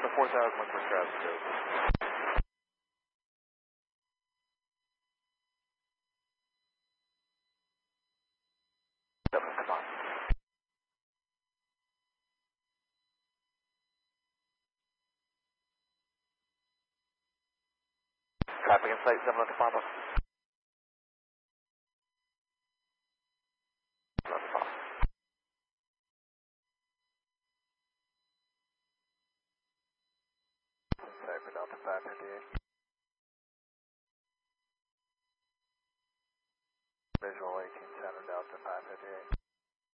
to 4,000 for Strasbourg. Come on. Traffic in sight, 7 to Papa. 7 to Papa. Sorry for Delta 558.